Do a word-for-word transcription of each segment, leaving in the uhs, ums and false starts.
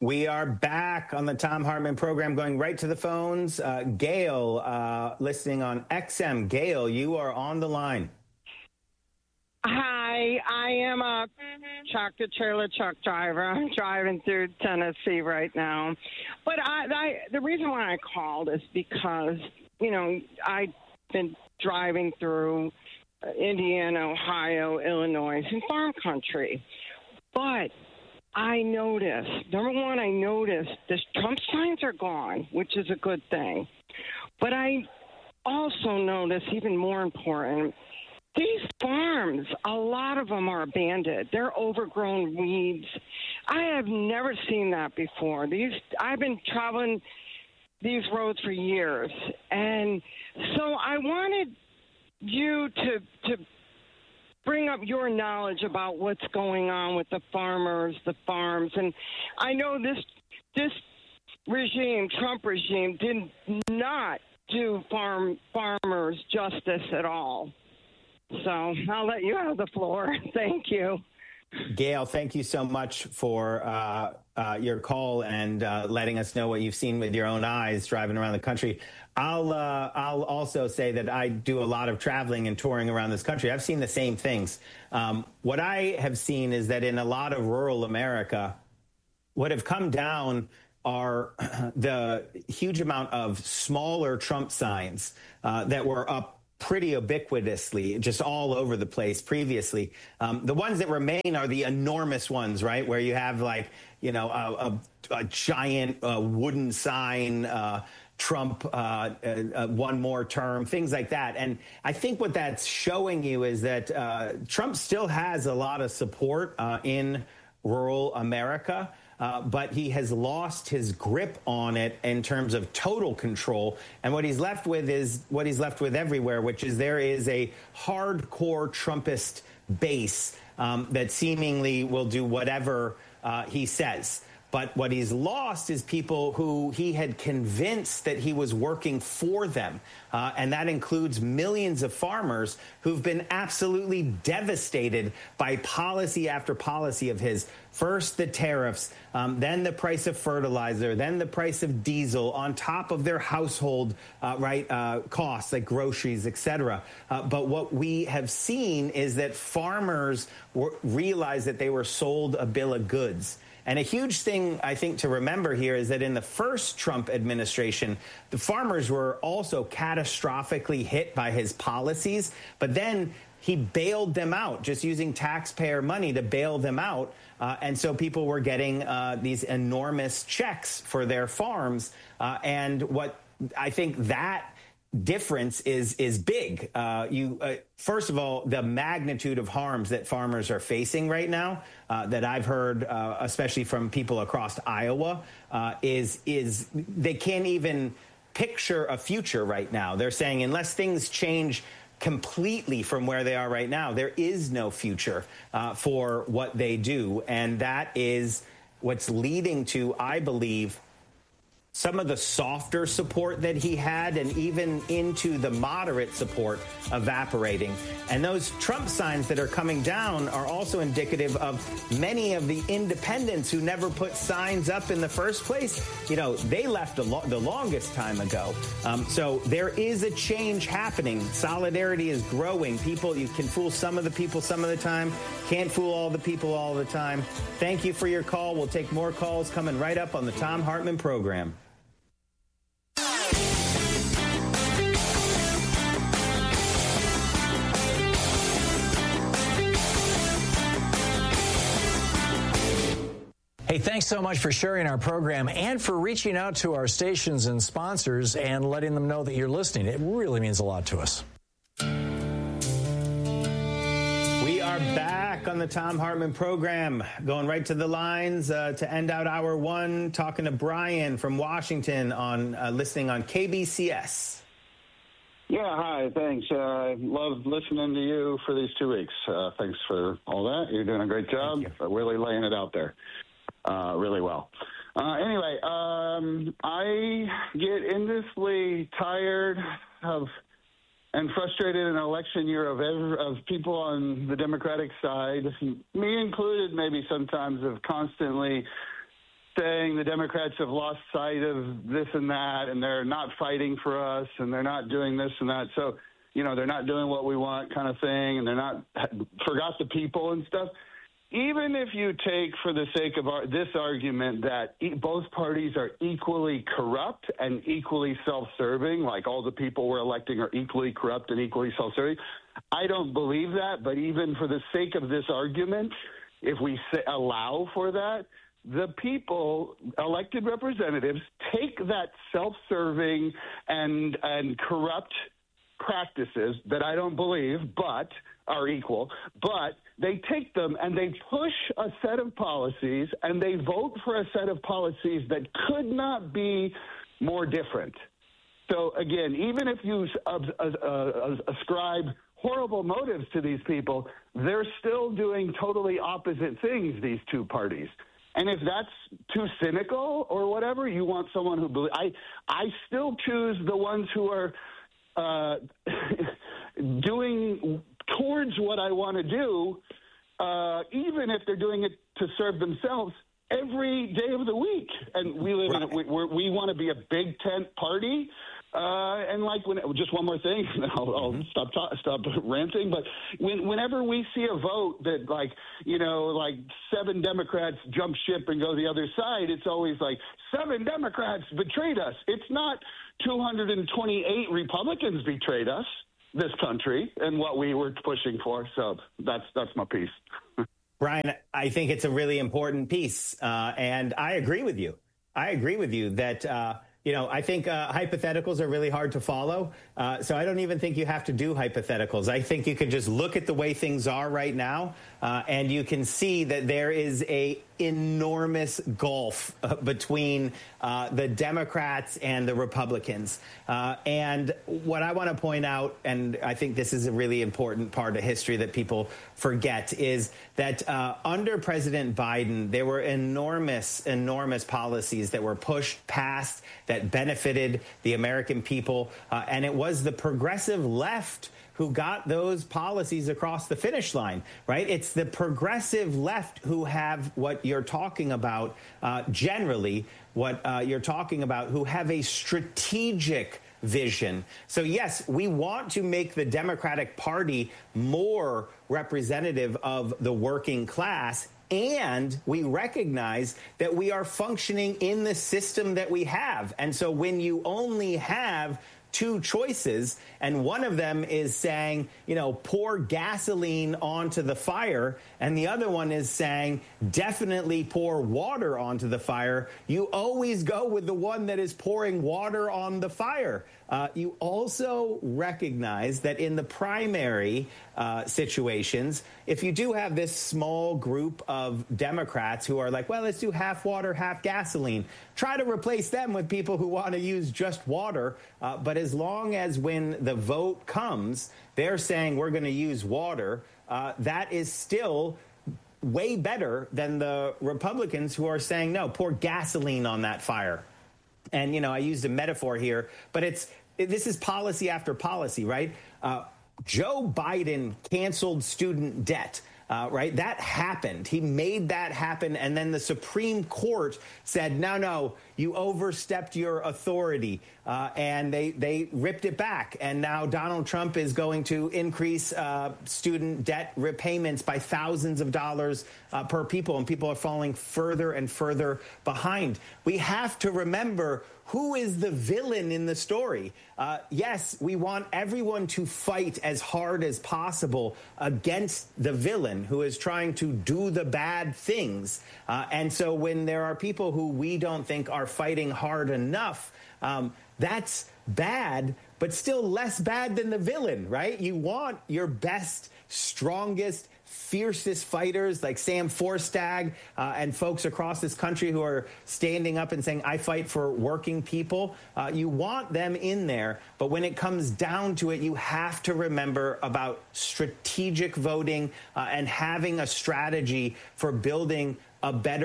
We are back on the Thom Hartmann program, going right to the phones. Uh, Gail, uh, listening on X M. Gail, you are on the line. Hi, I am a tractor trailer truck driver. I'm driving through Tennessee right now. But I, I, the reason why I called is because, you know, I've been driving through Indiana, Ohio, Illinois, and farm country. But I noticed, number one, I noticed the Trump signs are gone, which is a good thing. But I also noticed, even more important, these farms, a lot of them are abandoned. They're overgrown weeds. I have never seen that before. These I've been traveling these roads for years. And so I wanted you to to bring up your knowledge about what's going on with the farmers, the farms. And I know this this regime, Trump regime, did not do farm farmers justice at all. So I'll let you have the floor. Thank you. Gail, thank you so much for uh, uh, your call and uh, letting us know what you've seen with your own eyes driving around the country. I'll uh, I'll also say that I do a lot of traveling and touring around this country. I've seen the same things. Um, what I have seen is that in a lot of rural America, what have come down are the huge amount of smaller Trump signs uh, that were up pretty ubiquitously, just all over the place previously. Um, the ones that remain are the enormous ones, right? Where you have like, you know, a, a, a giant uh, wooden sign, uh, Trump, uh, uh, one more term, things like that. And I think what that's showing you is that uh, Trump still has a lot of support uh, in rural America. Uh, but he has lost his grip on it in terms of total control. And what he's left with is what he's left with everywhere, which is there is a hardcore Trumpist base um, that seemingly will do whatever uh, he says. But what he's lost is people who he had convinced that he was working for them. Uh, and that includes millions of farmers who've been absolutely devastated by policy after policy of his. First, the tariffs, um, then the price of fertilizer, then the price of diesel on top of their household uh, right uh, costs like groceries, et cetera. Uh, but what we have seen is that farmers were, realized that they were sold a bill of goods. And a huge thing, I think, to remember here is that in the first Trump administration, the farmers were also catastrophically hit by his policies. But then he bailed them out, just using taxpayer money to bail them out. Uh, and so people were getting uh, these enormous checks for their farms. Uh, and what I think that difference is is big. Uh, you uh, first of all, the magnitude of harms that farmers are facing right now, uh, that I've heard, uh, especially from people across Iowa, uh, is is they can't even picture a future right now. They're saying unless things change completely from where they are right now, there is no future uh, for what they do, and that is what's leading to, I believe, some of the softer support that he had and even into the moderate support evaporating. And those Trump signs that are coming down are also indicative of many of the independents who never put signs up in the first place. You know, they left lo- the longest time ago. Um, so there is a change happening. Solidarity is growing. People, you can fool some of the people some of the time, can't fool all the people all the time. Thank you for your call. We'll take more calls coming right up on the Thom Hartmann program. Hey, thanks so much for sharing our program and for reaching out to our stations and sponsors and letting them know that you're listening. It really means a lot to us. We are back on the Thom Hartmann program, going right to the lines uh, to end out hour one, talking to Brian from Washington on uh, listening on K B C S. Yeah, hi, thanks. I uh, love listening to you for these two weeks. Uh, thanks for all that. You're doing a great job, really laying it out there. Uh, really well. Uh, anyway, um, I get endlessly tired of and frustrated in an election year of ever, of people on the Democratic side, me included, maybe sometimes of constantly saying the Democrats have lost sight of this and that, and they're not fighting for us, and they're not doing this and that. So, you know, they're not doing what we want kind of thing, and they're not forgot the people and stuff. Even if you take, for the sake of our, this argument, that e- both parties are equally corrupt and equally self-serving, like all the people we're electing are equally corrupt and equally self-serving, I don't believe that. But even for the sake of this argument, if we say, allow for that, the people, elected representatives, take that self-serving and and corrupt practices that I don't believe, but are equal, but they take them and they push a set of policies and they vote for a set of policies that could not be more different. So again, even if you uh, uh, ascribe horrible motives to these people, they're still doing totally opposite things, these two parties. And if that's too cynical or whatever, you want someone who believes, I, I still choose the ones who are uh, doing towards what I want to do, uh, even if they're doing it to serve themselves every day of the week. And we live right. in a, we, we're, we want to be a big tent party. Uh, and like when just one more thing, and I'll, I'll stop ta- stop ranting. But when, whenever we see a vote that, like, you know, like seven Democrats jump ship and go the other side, it's always like seven Democrats betrayed us. It's not two hundred twenty-eight Republicans betrayed us, this country, and what we were pushing for. So that's that's my piece. Brian, I think it's a really important piece, uh, and I agree with you. I agree with you that. Uh, You know, I think uh, hypotheticals are really hard to follow. Uh, so I don't even think you have to do hypotheticals. I think you can just look at the way things are right now, uh, and you can see that there is a enormous gulf uh, between uh, the Democrats and the Republicans. Uh, and what I want to point out, and I think this is a really important part of history that people forget, is that uh, under President Biden, there were enormous, enormous policies that were pushed past that benefited the American people. Uh, and it was the progressive left who got those policies across the finish line, right? It's the progressive left who have what you're talking about, uh, generally, what uh, you're talking about, who have a strategic vision. So, yes, we want to make the Democratic Party more representative of the working class. And we recognize that we are functioning in the system that we have. And so when you only have two choices, and one of them is saying, you know, pour gasoline onto the fire, and the other one is saying, definitely pour water onto the fire, you always go with the one that is pouring water on the fire. Uh, you also recognize that in the primary uh, situations, if you do have this small group of Democrats who are like, well, let's do half water, half gasoline, try to replace them with people who want to use just water. Uh, but as long as when the vote comes, they're saying we're going to use water, uh, that is still way better than the Republicans who are saying, no, pour gasoline on that fire. And, you know, I used a metaphor here, but it's this is policy after policy, right? Uh, Joe Biden canceled student debt. Uh, right? That happened. He made that happen. And then the Supreme Court said, no, no, you overstepped your authority. Uh, and they, they ripped it back. And now Donald Trump is going to increase uh, student debt repayments by thousands of dollars uh, per people. And people are falling further and further behind. We have to remember who is the villain in the story. Uh, yes, we want everyone to fight as hard as possible against the villain who is trying to do the bad things. Uh, and so when there are people who we don't think are fighting hard enough, um, that's bad, but still less bad than the villain, right? You want your best, strongest, fiercest fighters like Sam Forstag uh, and folks across this country who are standing up and saying, I fight for working people. Uh, you want them in there. But when it comes down to it, you have to remember about strategic voting uh, and having a strategy for building a better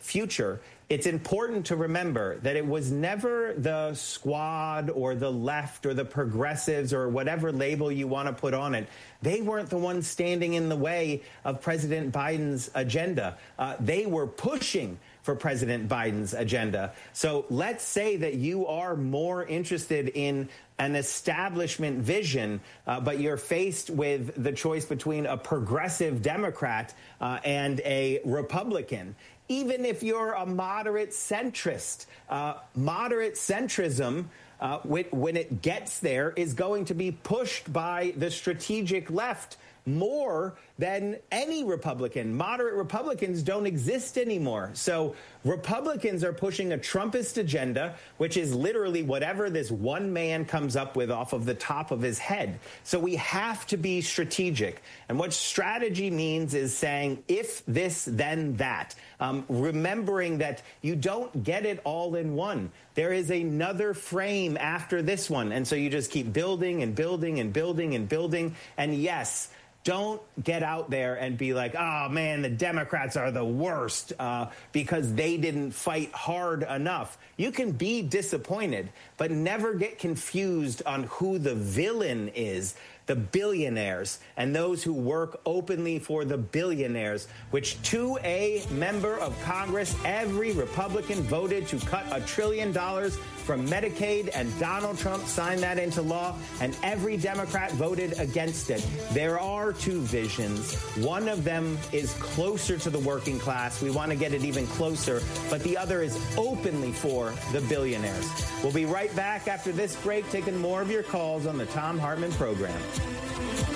future, it's important to remember that it was never the squad or the left or the progressives or whatever label you want to put on it. They weren't the ones standing in the way of President Biden's agenda. Uh, they were pushing for President Biden's agenda. So let's say that you are more interested in an establishment vision, uh, but you're faced with the choice between a progressive Democrat uh, and a Republican. Even if you're a moderate centrist, uh, moderate centrism, uh, when it gets there, is going to be pushed by the strategic left more than any Republican. Moderate Republicans don't exist anymore. So Republicans are pushing a Trumpist agenda, which is literally whatever this one man comes up with off of the top of his head. So we have to be strategic. And what strategy means is saying, if this, then that. Um, remembering that you don't get it all in one. There is another frame after this one. And so you just keep building and building and building and building. And yes, don't get out there and be like, oh, man, the Democrats are the worst uh, because they didn't fight hard enough. You can be disappointed, but never get confused on who the villain is. The billionaires and those who work openly for the billionaires, which to a member of Congress, every Republican voted to cut a trillion dollars from Medicaid, and Donald Trump signed that into law, and every Democrat voted against it. There are two visions. One of them is closer to the working class. We want to get it even closer, but the other is openly for the billionaires. We'll be right back after this break, taking more of your calls on the Thom Hartmann program.